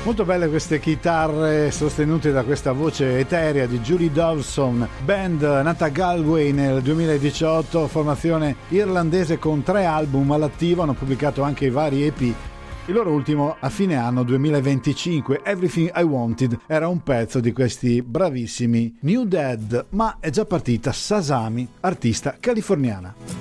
Molto belle queste chitarre sostenute da questa voce eterea di Julie Dawson, band nata a Galway nel 2018, formazione irlandese con 3 album all'attivo, hanno pubblicato anche i vari EP. Il loro ultimo a fine anno 2025, Everything I Wanted, era un pezzo di questi bravissimi New Dead, ma è già partita Sasami, artista californiana.